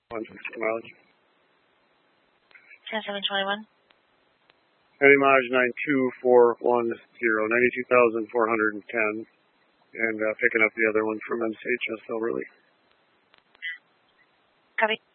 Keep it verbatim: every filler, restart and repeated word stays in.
one fifty mileage. ten seven twenty-one. Heading mileage nine two four one zero, ninety-two thousand four hundred ten, and uh, picking up the other one from M C H S Elverly. Copy.